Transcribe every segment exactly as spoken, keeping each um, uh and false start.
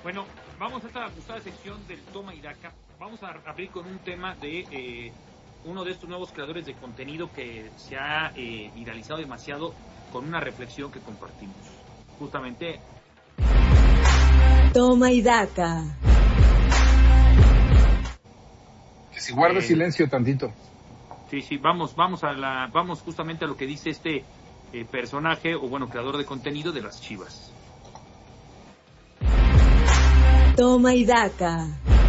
Bueno, vamos a esta gustada sección del Toma y Daca. Vamos a abrir con un tema de eh, uno de estos nuevos creadores de contenido que se ha eh, viralizado demasiado, con una reflexión que compartimos. Justamente... Toma y Daca. Que si guarda eh, silencio tantito. Sí, sí, vamos, vamos a la, vamos justamente a lo que dice este eh, personaje, o bueno, creador de contenido de las Chivas. Toma y Daca.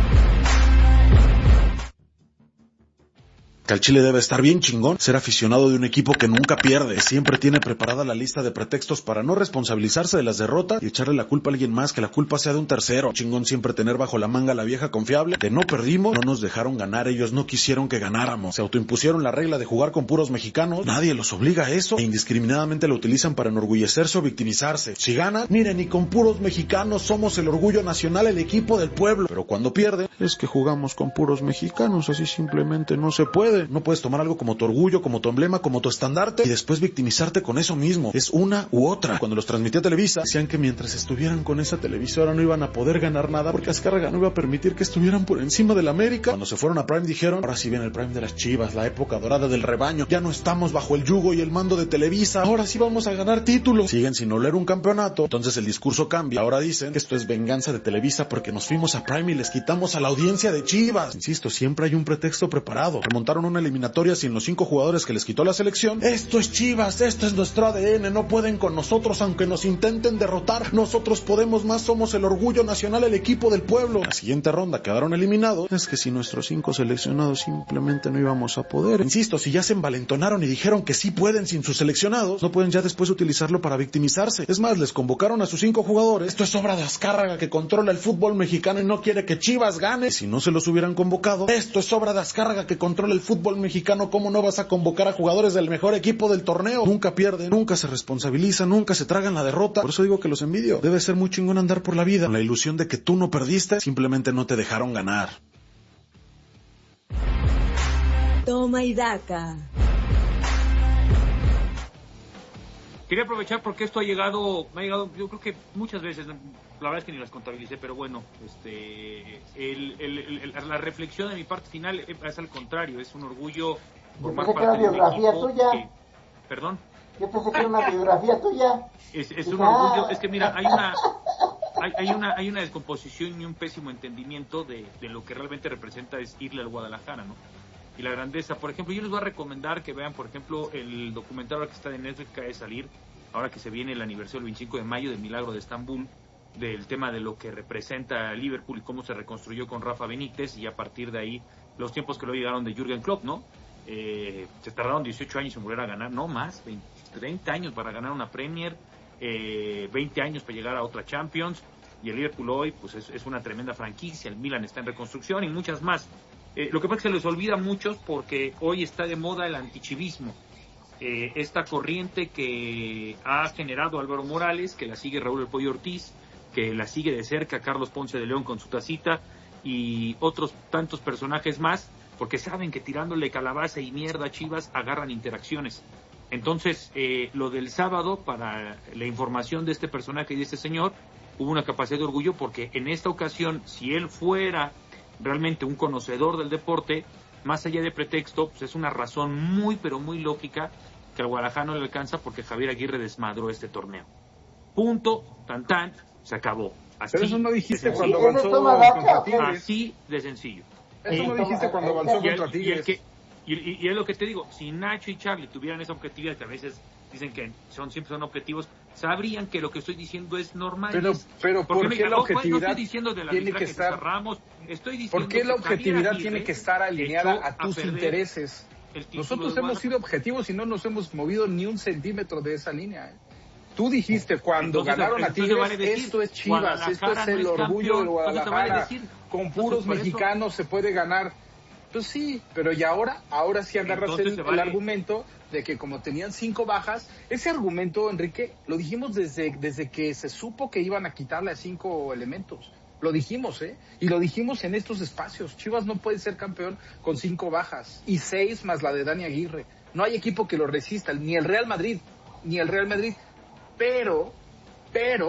Que al Chile debe estar bien chingón ser aficionado de un equipo que nunca pierde, siempre tiene preparada la lista de pretextos para no responsabilizarse de las derrotas y echarle la culpa a alguien más, que la culpa sea de un tercero. Chingón siempre tener bajo la manga la vieja confiable de no perdimos, no nos dejaron ganar, ellos no quisieron que ganáramos, se autoimpusieron la regla de jugar con puros mexicanos, nadie los obliga a eso e indiscriminadamente lo utilizan para enorgullecerse o victimizarse. Si ganan, miren, y con puros mexicanos somos el orgullo nacional, el equipo del pueblo, pero cuando pierden es que jugamos con puros mexicanos, así simplemente no se puede. No puedes tomar algo como tu orgullo, como tu emblema, como tu estandarte y después victimizarte con eso mismo. Es una u otra. Cuando los transmitía Televisa, decían que mientras estuvieran con esa televisora no iban a poder ganar nada porque Azcárraga no iba a permitir que estuvieran por encima del América. Cuando se fueron a Prime dijeron, ahora sí viene el Prime de las Chivas, la época dorada del rebaño. Ya no estamos bajo el yugo y el mando de Televisa. Ahora sí vamos a ganar títulos. Siguen sin oler un campeonato. Entonces el discurso cambia. Ahora dicen que esto es venganza de Televisa porque nos fuimos a Prime y les quitamos a la audiencia de Chivas. Insisto, siempre hay un pretexto preparado. Remontaron una eliminatoria sin los cinco jugadores que les quitó la selección. Esto es Chivas, esto es nuestro A D N, no pueden con nosotros aunque nos intenten derrotar, nosotros podemos más, somos el orgullo nacional, el equipo del pueblo. La siguiente ronda quedaron eliminados. Es que si nuestros cinco seleccionados simplemente no íbamos a poder. Insisto, si ya se envalentonaron y dijeron que sí pueden sin sus seleccionados, no pueden ya después utilizarlo para victimizarse. Es más, les convocaron a sus cinco jugadores. Esto es obra de Azcárraga, que controla el fútbol mexicano y no quiere que Chivas gane. Y si no se los hubieran convocado, esto es obra de Azcárraga, que controla el fútbol mexicano. ¿Cómo no vas a convocar a jugadores del mejor equipo del torneo? Nunca pierden, nunca se responsabilizan, nunca se tragan la derrota. Por eso digo que los envidio. Debe ser muy chingón andar por la vida con la ilusión de que tú no perdiste, simplemente no te dejaron ganar. Toma y Daca. Quería aprovechar porque esto ha llegado, me ha llegado, yo creo que muchas veces, la verdad es que ni las contabilicé, pero bueno, este, el, el, el, la reflexión de mi parte final es al contrario, es un orgullo formar parte de una biografía tuya. Que, ¿Perdón? Yo pensé que era una biografía tuya. Es, es un orgullo, es que mira, hay una, hay, hay una, hay una descomposición y un pésimo entendimiento de, de lo que realmente representa es irle al Guadalajara, ¿no? Y la grandeza. Por ejemplo, yo les voy a recomendar que vean, por ejemplo, el documental que está en Netflix, que acaba de salir, ahora que se viene el aniversario del veinticinco de mayo del milagro de Estambul, del tema de lo que representa Liverpool y cómo se reconstruyó con Rafa Benítez, y a partir de ahí los tiempos que lo llegaron de Jürgen Klopp, ¿no? Eh, se tardaron dieciocho años en volver a ganar, no más, veinte, treinta años para ganar una Premier, eh, veinte años para llegar a otra Champions, y el Liverpool hoy pues es, es una tremenda franquicia, el Milan está en reconstrucción y muchas más. Eh, lo que pasa es que se les olvida a muchos porque hoy está de moda el antichivismo, eh, esta corriente que ha generado Álvaro Morales, que la sigue Raúl El Pollo Ortiz, que la sigue de cerca Carlos Ponce de León con su tacita y otros tantos personajes más, porque saben que tirándole calabaza y mierda a Chivas agarran interacciones. Entonces, eh, lo del sábado, para la información de este personaje y de este señor, hubo una capacidad de orgullo porque en esta ocasión, si él fuera realmente un conocedor del deporte, más allá de pretexto, pues es una razón muy pero muy lógica que al Guadalajara no le alcanza porque Javier Aguirre desmadró este torneo. Punto, tan tan, se acabó. Así, pero eso no dijiste cuando sí, avanzó contra Tigres. Así de sencillo. Eso no dijiste cuando avanzó y el, contra Tigres. Y, el que, y, y es lo que te digo, si Nacho y Charlie tuvieran esa objetividad, que a veces dicen que son siempre son objetivos, sabrían que lo que estoy diciendo es normal. Pero, pero ¿por qué la objetividad no estoy diciendo de la tiene que estar? Ramos, estoy diciendo ¿Por qué la objetividad Aguirre tiene que estar alineada a tus intereses? Nosotros hemos sido objetivos y no nos hemos movido ni un centímetro de esa línea. ¿eh? Tú dijiste cuando entonces, ganaron a Tigres, vale decir, esto es Chivas, esto es el no es orgullo campeón, del Guadalajara, vale decir, con puros mexicanos eso se puede ganar. Pues sí, pero y ahora, ahora sí agarras el, vale. el argumento de que como tenían cinco bajas, ese argumento, Enrique, lo dijimos desde, desde que se supo que iban a quitarle a cinco elementos. Lo dijimos, ¿eh? Y lo dijimos en estos espacios. Chivas no puede ser campeón con cinco bajas y seis más la de Dani Aguirre. No hay equipo que lo resista, ni el Real Madrid, ni el Real Madrid. Pero, pero,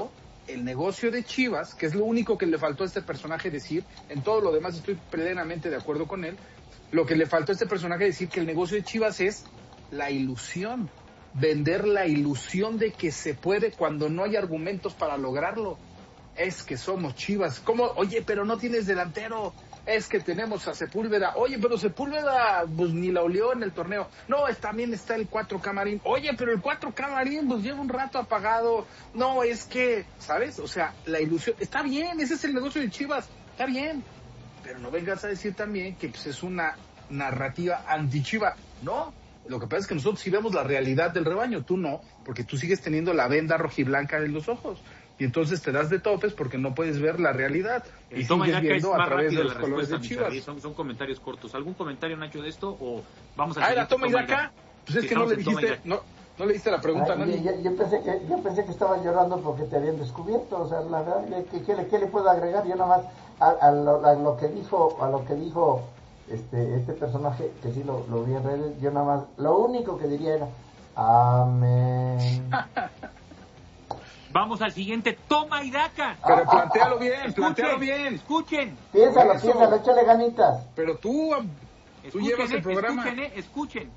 el negocio de Chivas, que es lo único que le faltó a este personaje decir, en todo lo demás estoy plenamente de acuerdo con él, lo que le faltó a este personaje decir que el negocio de Chivas es la ilusión, vender la ilusión de que se puede cuando no hay argumentos para lograrlo. Es que somos Chivas. ¿Cómo? Oye, pero no tienes delantero. Es que tenemos a Sepúlveda. Oye, pero Sepúlveda pues ni la olió en el torneo. No, es, también está el cuatro Camarín. Oye, pero el cuatro Camarín pues lleva un rato apagado. No, es que, ¿sabes? O sea, la ilusión. Está bien, ese es el negocio de Chivas. Está bien. Pero no vengas a decir también que pues, es una narrativa anti-Chiva. No, lo que pasa es que nosotros sí vemos la realidad del rebaño. Tú no, porque tú sigues teniendo la venda rojiblanca en los ojos. Y entonces te das de topes porque no puedes ver la realidad. Y y toma sigues ya viendo que es a más través de rápida los la colores de respuesta, Chivas. son, son comentarios cortos. ¿Algún comentario, Nacho, de esto? O vamos a Ah, era toma y daca. Pues es Sí, que no vamos le en toma y dijiste, daca. no, no le diste la pregunta Ay, a nadie. yo, yo pensé que, yo pensé que estabas llorando porque te habían descubierto, o sea, la verdad, ¿qué, qué, le, qué le puedo agregar? Yo nada más a, a, lo, a lo que dijo, a lo que dijo este este personaje, que sí lo, lo vi en redes, yo nada más, lo único que diría era, amén. Vamos al siguiente, toma y daca. Pero plantéalo bien, Escuchen, plantéalo bien. Escuchen, Piénsalo, Eso. piénsalo, échale ganitas. Pero tú, tú escuchen, llevas el eh, programa. escuchen, eh, escuchen.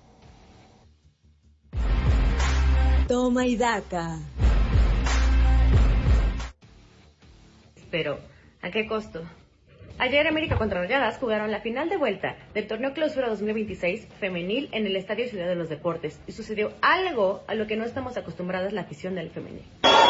Toma y daca. Pero, ¿a qué costo? Ayer América contra Rayadas jugaron la final de vuelta del Torneo Clausura dos mil veintiséis femenil en el Estadio Ciudad de los Deportes y sucedió algo a lo que no estamos acostumbradas la afición del femenil.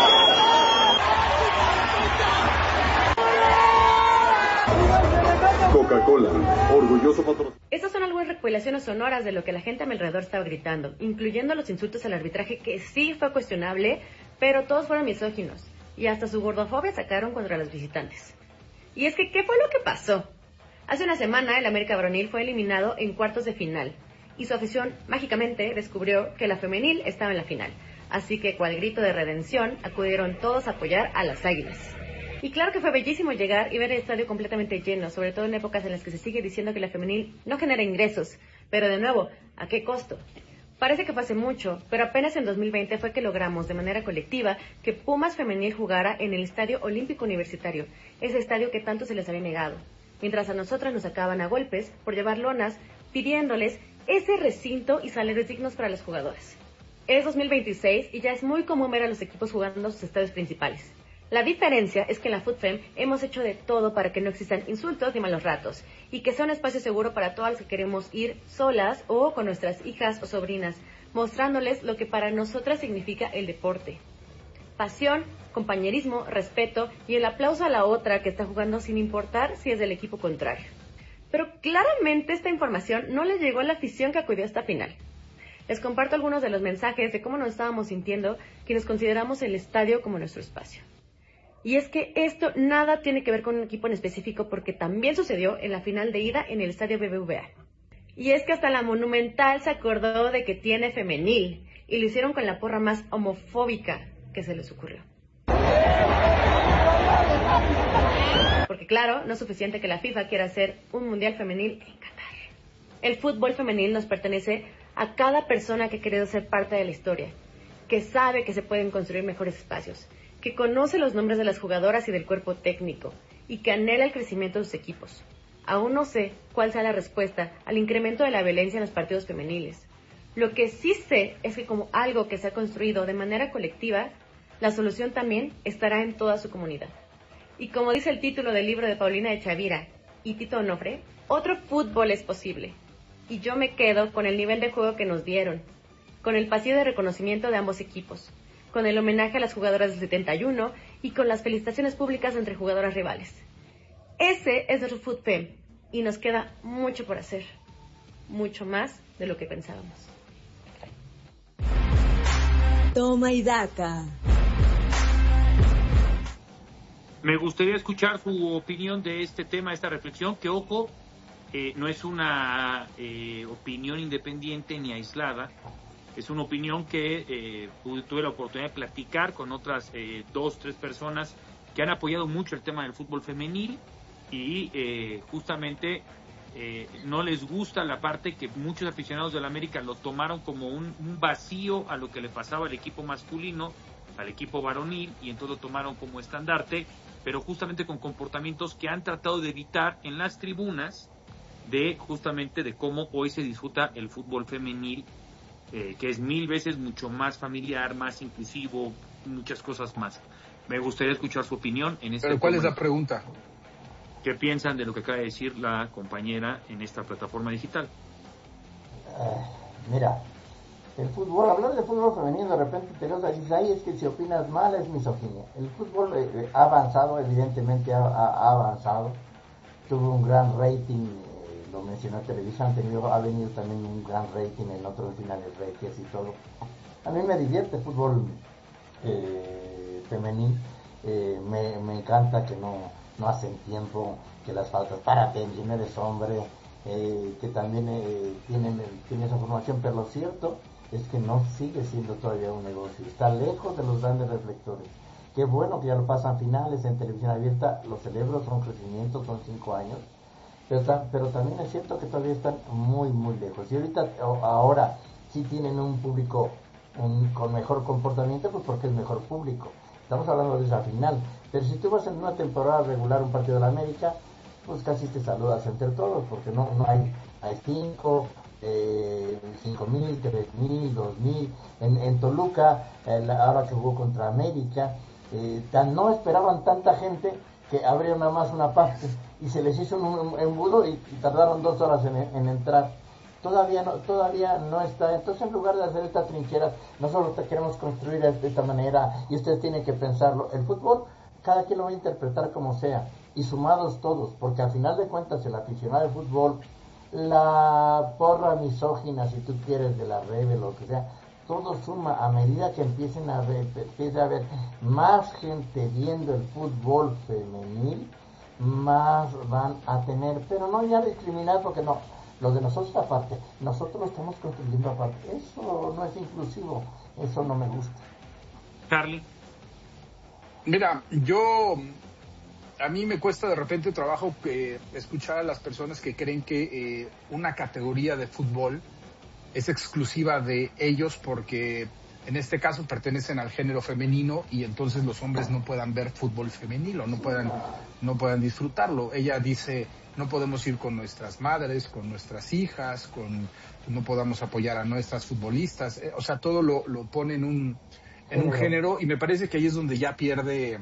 Coca-Cola, orgulloso patrocinador. Estas son algunas recopilaciones sonoras de lo que la gente a mi alrededor estaba gritando, incluyendo los insultos al arbitraje que sí fue cuestionable, pero todos fueron misóginos y hasta su gordofobia sacaron contra los visitantes. Y es que, ¿qué fue lo que pasó? Hace una semana el América Varonil fue eliminado en cuartos de final y su afición mágicamente descubrió que la femenil estaba en la final. Así que, cual grito de redención, acudieron todos a apoyar a las Águilas. Y claro que fue bellísimo llegar y ver el estadio completamente lleno, sobre todo en épocas en las que se sigue diciendo que la femenil no genera ingresos. Pero de nuevo, ¿a qué costo? Parece que fue hace mucho, pero apenas en dos mil veinte fue que logramos de manera colectiva que Pumas Femenil jugara en el Estadio Olímpico Universitario, ese estadio que tanto se les había negado, mientras a nosotras nos sacaban a golpes por llevar lonas pidiéndoles ese recinto y salarios dignos para las jugadoras. Es dos mil veintiséis y ya es muy común ver a los equipos jugando en sus estadios principales. La diferencia es que en la FUTFEM hemos hecho de todo para que no existan insultos ni malos ratos y que sea un espacio seguro para todas las que queremos ir solas o con nuestras hijas o sobrinas, mostrándoles lo que para nosotras significa el deporte. Pasión, compañerismo, respeto y el aplauso a la otra que está jugando sin importar si es del equipo contrario. Pero claramente esta información no les llegó a la afición que acudió a esta final. Les comparto algunos de los mensajes de cómo nos estábamos sintiendo quienes consideramos el estadio como nuestro espacio. Y es que esto nada tiene que ver con un equipo en específico porque también sucedió en la final de ida en el estadio B B V A. Y es que hasta la Monumental se acordó de que tiene femenil y lo hicieron con la porra más homofóbica que se les ocurrió. Porque claro, no es suficiente que la FIFA quiera hacer un mundial femenil en Qatar. El fútbol femenil nos pertenece a cada persona que ha querido ser parte de la historia, que sabe que se pueden construir mejores espacios, que conoce los nombres de las jugadoras y del cuerpo técnico, y que anhela el crecimiento de sus equipos. Aún no sé cuál sea la respuesta al incremento de la violencia en los partidos femeniles. Lo que sí sé es que como algo que se ha construido de manera colectiva, la solución también estará en toda su comunidad. Y como dice el título del libro de Paulina de Chavira y Tito Onofre, otro fútbol es posible. Y yo me quedo con el nivel de juego que nos dieron, con el pasillo de reconocimiento de ambos equipos, con el homenaje a las jugadoras del setenta y uno y con las felicitaciones públicas entre jugadoras rivales. Ese es nuestro FUTFEM y nos queda mucho por hacer, mucho más de lo que pensábamos. Toma y daca. Me gustaría escuchar su opinión de este tema, esta reflexión, que ojo, eh, no es una eh, opinión independiente ni aislada. Es una opinión que eh, tuve la oportunidad de platicar con otras eh, dos, tres personas que han apoyado mucho el tema del fútbol femenil y eh, justamente eh, no les gusta la parte que muchos aficionados del América lo tomaron como un, un vacío a lo que le pasaba al equipo masculino al equipo varonil y entonces lo tomaron como estandarte, pero justamente con comportamientos que han tratado de evitar en las tribunas de justamente de cómo hoy se disfruta el fútbol femenil, eh, que es mil veces mucho más familiar, más inclusivo, muchas cosas más. Me gustaría escuchar su opinión en este. ¿Pero cuál tema. es la pregunta? ¿Qué piensan de lo que acaba de decir la compañera en esta plataforma digital? Uh, mira, el fútbol, hablar de fútbol femenino, de repente te vas a decir, ay, es que si opinas mal es misoginia. El fútbol eh, ha avanzado, evidentemente ha, ha avanzado, tuvo un gran rating, eh, lo mencionó Televisa, han tenido, ha venido también un gran rating en otros finales reyes y todo. A mí me divierte el fútbol eh, femenil, eh, me, me encanta que no, no hacen tiempo, que las faltas, párate, no eres hombre, eh, que también eh, tienen, tienen esa formación, pero lo cierto es que no sigue siendo todavía un negocio, está lejos de los grandes reflectores. Qué bueno que ya lo pasan finales en televisión abierta, los celebro, son crecimientos, son cinco años, pero, ta, pero también es cierto que todavía están muy, muy lejos. Y ahorita, ahora, sí tienen un público un, con mejor comportamiento, pues porque es mejor público. Estamos hablando de esa final, pero si tú vas en una temporada regular un partido de la América, pues casi te saludas entre todos, porque no, no hay, hay cinco, eh, cinco mil, tres mil, dos mil, en, en Toluca, eh, ahora que jugó contra América, eh, tan, no esperaban tanta gente que abrieron nada más una parte y se les hizo un embudo y, y tardaron dos horas en, en entrar. Todavía no, todavía no está. Entonces, en lugar de hacer estas trincheras, nosotros te queremos construir de esta manera y ustedes tienen que pensarlo. El fútbol, cada quien lo va a interpretar como sea, y sumados todos, porque al final de cuentas el aficionado al fútbol, la porra misógina, si tú quieres, de la Rebe, lo que sea, todo suma. A medida que empiecen a ver, empiece a haber más gente viendo el fútbol femenil, más van a tener, pero no ya discriminar, porque no, lo de nosotros aparte, nosotros lo estamos construyendo aparte, eso no es inclusivo, eso no me gusta. Charlie. Mira, yo, a mí me cuesta de repente trabajo que escuchar a las personas que creen que eh, una categoría de fútbol es exclusiva de ellos porque en este caso pertenecen al género femenino y entonces los hombres no puedan ver fútbol femenino, no puedan, no puedan disfrutarlo. Ella dice, no podemos ir con nuestras madres, con nuestras hijas, con no podamos apoyar a nuestras futbolistas, eh, o sea, todo lo, lo pone en un, en un género y me parece que ahí es donde ya pierde,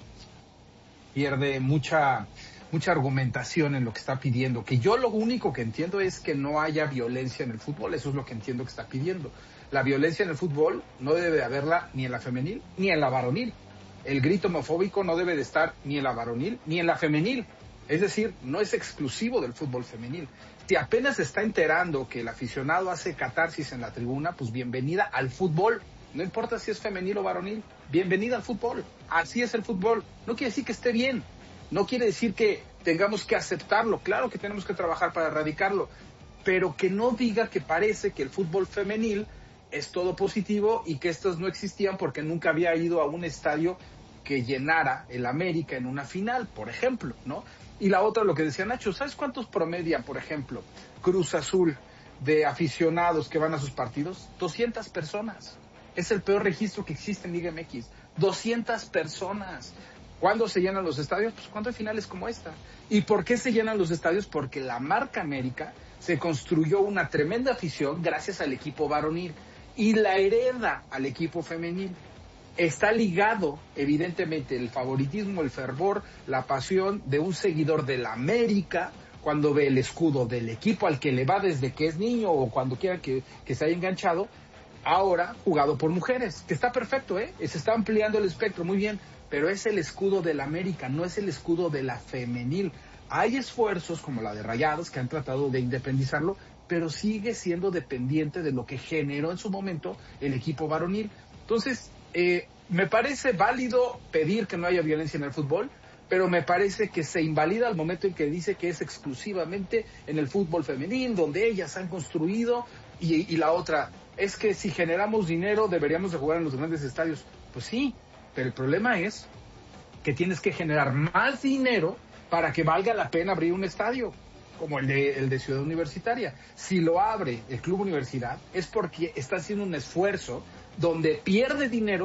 pierde mucha... mucha argumentación en lo que está pidiendo, que yo lo único que entiendo es que no haya violencia en el fútbol, eso es lo que entiendo que está pidiendo. La violencia en el fútbol no debe de haberla ni en la femenil ni en la varonil. El grito homofóbico no debe de estar ni en la varonil ni en la femenil. Es decir, no es exclusivo del fútbol femenil. Si apenas se está enterando que el aficionado hace catarsis en la tribuna, pues bienvenida al fútbol. No importa si es femenil o varonil, bienvenida al fútbol. Así es el fútbol. No quiere decir que esté bien. No quiere decir que tengamos que aceptarlo, claro que tenemos que trabajar para erradicarlo, pero que no diga que parece que el fútbol femenil es todo positivo y que estos no existían porque nunca había ido a un estadio que llenara el América en una final, por ejemplo, ¿no? Y la otra, lo que decía Nacho, ¿sabes cuántos promedia, por ejemplo, Cruz Azul de aficionados que van a sus partidos? doscientas personas. Es el peor registro que existe en Liga M X. doscientas personas. ¿Cuándo se llenan los estadios? Pues cuando hay finales como esta. ¿Y por qué se llenan los estadios? Porque la marca América se construyó una tremenda afición gracias al equipo varonil y la hereda al equipo femenil. Está ligado, evidentemente, el favoritismo, el fervor, la pasión de un seguidor de la América cuando ve el escudo del equipo al que le va desde que es niño o cuando quiera que, que se haya enganchado, ahora jugado por mujeres, que está perfecto, ¿eh? Se está ampliando el espectro, muy bien. Pero es el escudo de la América, no es el escudo de la femenil. Hay esfuerzos como la de Rayados que han tratado de independizarlo, pero sigue siendo dependiente de lo que generó en su momento el equipo varonil. Entonces, eh, me parece válido pedir que no haya violencia en el fútbol, pero me parece que se invalida al momento en que dice que es exclusivamente en el fútbol femenil, donde ellas han construido, y, y la otra, es que si generamos dinero deberíamos de jugar en los grandes estadios. Pues sí, pero el problema es que tienes que generar más dinero para que valga la pena abrir un estadio, como el de, el de Ciudad Universitaria. Si lo abre el Club Universidad, es porque está haciendo un esfuerzo donde pierde dinero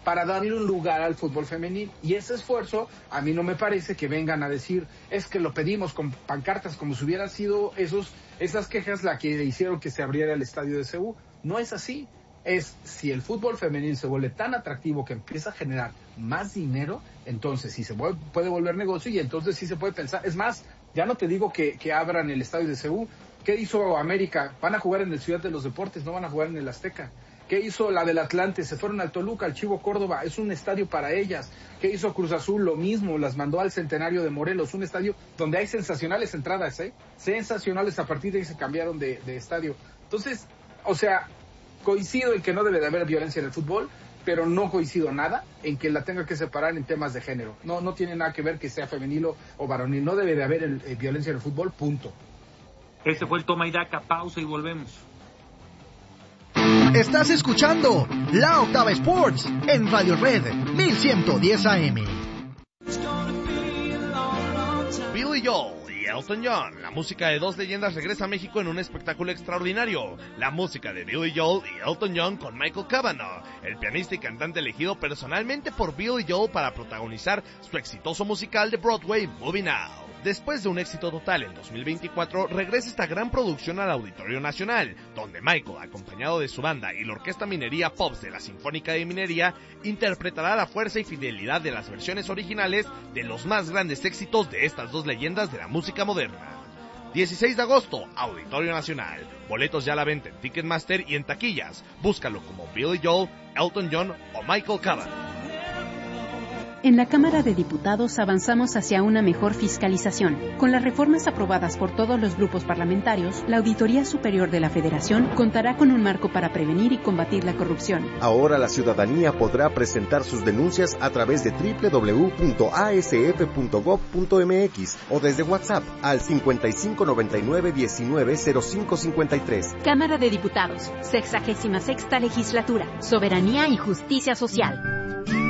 para darle un lugar al fútbol femenil. Y ese esfuerzo, a mí no me parece que vengan a decir, es que lo pedimos con pancartas, como si hubieran sido esos, esas quejas la que hicieron que se abriera el estadio de C U. No es así. Es, si el fútbol femenil se vuelve tan atractivo que empieza a generar más dinero, entonces sí se puede, puede volver negocio y entonces sí se puede pensar. Es más, ya no te digo que, que abran el estadio de C U. ¿Qué hizo América? Van a jugar en el Ciudad de los Deportes, no van a jugar en el Azteca. ¿Qué hizo la del Atlante? Se fueron al Toluca, al Chivo Córdoba, es un estadio para ellas. ¿Qué hizo Cruz Azul? Lo mismo, las mandó al Centenario de Morelos, un estadio donde hay sensacionales entradas, ¿eh? Sensacionales, a partir de ahí se cambiaron de, de estadio. Entonces, o sea, coincido en que no debe de haber violencia en el fútbol, pero no coincido nada en que la tenga que separar en temas de género. No, no tiene nada que ver que sea femenil o varonil, no debe de haber el, el, violencia en el fútbol, punto. Este fue el Toma y Daca, pausa y volvemos. Estás escuchando La Octava Sports en Radio Red mil ciento diez A M. Billy Joel y Elton John, la música de dos leyendas regresa a México en un espectáculo extraordinario. La música de Billy Joel y Elton John con Michael Cavanaugh, el pianista y cantante elegido personalmente por Billy Joel para protagonizar su exitoso musical de Broadway, Moving Now. Después de un éxito total en dos mil veinticuatro, regresa esta gran producción al Auditorio Nacional, donde Michael, acompañado de su banda y la Orquesta Minería Pops de la Sinfónica de Minería, interpretará la fuerza y fidelidad de las versiones originales de los más grandes éxitos de estas dos leyendas de la música moderna. dieciséis de agosto, Auditorio Nacional. Boletos ya a la venta en Ticketmaster y en taquillas. Búscalo como Billy Joel, Elton John o Michael Cavanaugh. En la Cámara de Diputados avanzamos hacia una mejor fiscalización. Con las reformas aprobadas por todos los grupos parlamentarios, la Auditoría Superior de la Federación contará con un marco para prevenir y combatir la corrupción. Ahora la ciudadanía podrá presentar sus denuncias a través de doble u doble u doble u punto a s f punto gob punto m x o desde WhatsApp al cincuenta y cinco noventa y nueve diecinueve cero cinco cincuenta y tres. Cámara de Diputados, sexagésima sexta Legislatura, Soberanía y Justicia Social.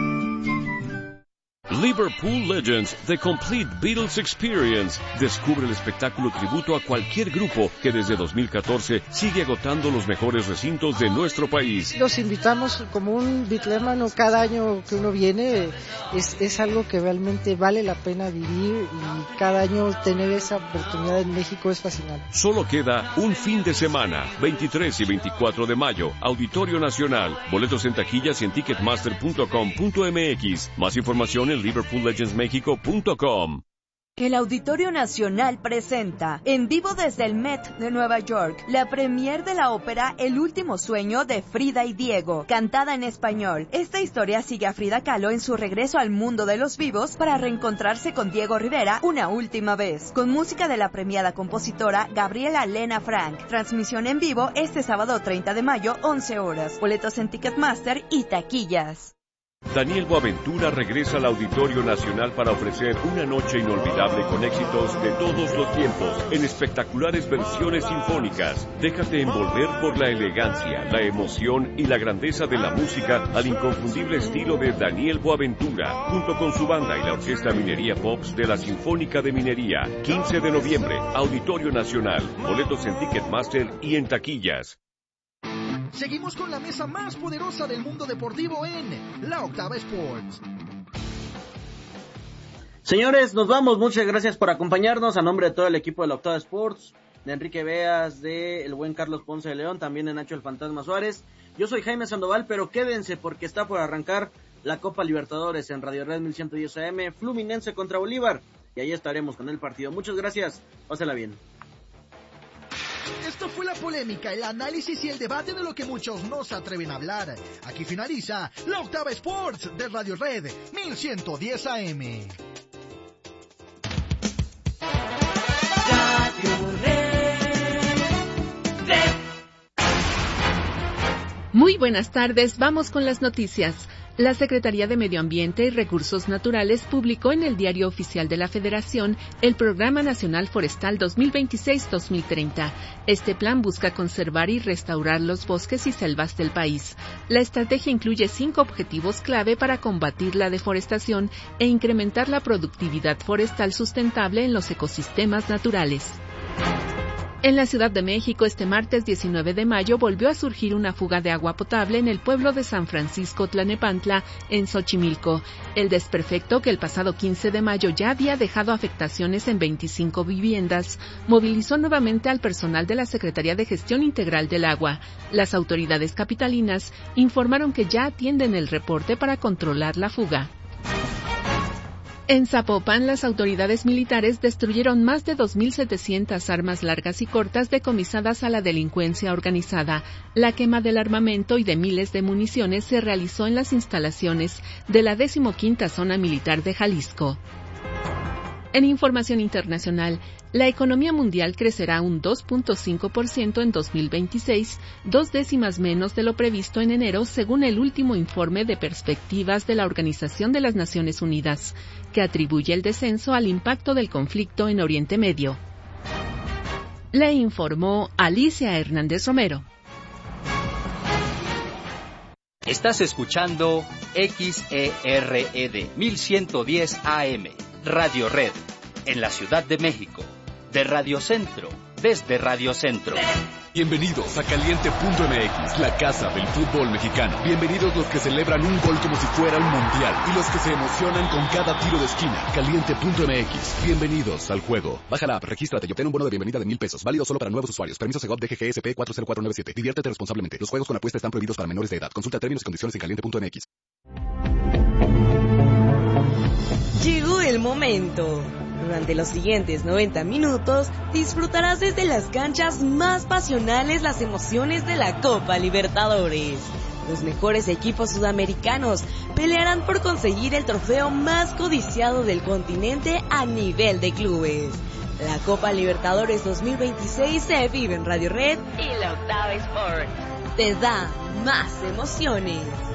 Liverpool Legends, The Complete Beatles Experience. Descubre el espectáculo tributo a cualquier grupo que desde dos mil catorce sigue agotando los mejores recintos de nuestro país. Los invitamos como un bitlémano cada año que uno viene. Es, es algo que realmente vale la pena vivir y cada año tener esa oportunidad en México es fascinante. Solo queda un fin de semana, veintitrés y veinticuatro de mayo, Auditorio Nacional. Boletos en taquillas y en ticketmaster punto com punto m x. Más información en liverpool legends mexico punto com. El Auditorio Nacional presenta, en vivo desde el Met de Nueva York, la premier de la ópera El Último Sueño de Frida y Diego, cantada en español. Esta historia sigue a Frida Kahlo en su regreso al mundo de los vivos para reencontrarse con Diego Rivera una última vez, con música de la premiada compositora Gabriela Lena Frank. Transmisión en vivo este sábado treinta de mayo, once horas. Boletos en Ticketmaster y taquillas. Daniel Boaventura regresa al Auditorio Nacional para ofrecer una noche inolvidable con éxitos de todos los tiempos, en espectaculares versiones sinfónicas. Déjate envolver por la elegancia, la emoción y la grandeza de la música al inconfundible estilo de Daniel Boaventura, junto con su banda y la Orquesta Minería Pops de la Sinfónica de Minería. quince de noviembre, Auditorio Nacional. Boletos en Ticketmaster y en taquillas. Seguimos con la mesa más poderosa del mundo deportivo en La Octava Sports. Señores, nos vamos. Muchas gracias por acompañarnos. A nombre de todo el equipo de La Octava Sports, de Enrique Beas, de el buen Carlos Ponce de León, también de Nacho el Fantasma Suárez. Yo soy Jaime Sandoval, pero quédense porque está por arrancar la Copa Libertadores en Radio Red mil ciento diez A M, Fluminense contra Bolívar. Y ahí estaremos con el partido. Muchas gracias. Pásela bien. Esto fue la polémica, el análisis y el debate de lo que muchos no se atreven a hablar. Aquí finaliza La Octava Sports de Radio Red mil ciento diez A M. Radio Red. Red. Muy buenas tardes, vamos con las noticias. La Secretaría de Medio Ambiente y Recursos Naturales publicó en el Diario Oficial de la Federación el Programa Nacional Forestal dos mil veintiséis a dos mil treinta. Este plan busca conservar y restaurar los bosques y selvas del país. La estrategia incluye cinco objetivos clave para combatir la deforestación e incrementar la productividad forestal sustentable en los ecosistemas naturales. En la Ciudad de México, este martes diecinueve de mayo, volvió a surgir una fuga de agua potable en el pueblo de San Francisco Tlanepantla, en Xochimilco. El desperfecto, que el pasado quince de mayo ya había dejado afectaciones en veinticinco viviendas, movilizó nuevamente al personal de la Secretaría de Gestión Integral del Agua. Las autoridades capitalinas informaron que ya atienden el reporte para controlar la fuga. En Zapopan, las autoridades militares destruyeron más de dos mil setecientas armas largas y cortas decomisadas a la delincuencia organizada. La quema del armamento y de miles de municiones se realizó en las instalaciones de la decimoquinta Zona Militar de Jalisco. En información internacional, la economía mundial crecerá un dos punto cinco por ciento en dos mil veintiséis, dos décimas menos de lo previsto en enero, según el último informe de perspectivas de la Organización de las Naciones Unidas, que atribuye el descenso al impacto del conflicto en Oriente Medio. Le informó Alicia Hernández Romero. Estás escuchando X E R E D mil ciento diez A M, Radio Red, en la Ciudad de México, de Radio Centro, desde Radio Centro. Bienvenidos a Caliente punto M X, la casa del fútbol mexicano. Bienvenidos los que celebran un gol como si fuera un mundial y los que se emocionan con cada tiro de esquina. Caliente punto M X, bienvenidos al juego. Baja la app, regístrate y obtén un bono de bienvenida de mil pesos, válido solo para nuevos usuarios. Permiso Segov D G G S P cuatro cero cuatro nueve siete. Diviértete responsablemente. Los juegos con apuesta están prohibidos para menores de edad. Consulta términos y condiciones en caliente punto M X. Llegó el momento. Durante los siguientes noventa minutos disfrutarás desde las canchas más pasionales las emociones de la Copa Libertadores. Los mejores equipos sudamericanos pelearán por conseguir el trofeo más codiciado del continente a nivel de clubes. La Copa Libertadores dos mil veintiséis se vive en Radio Red y la Octava Sport. Te da más emociones.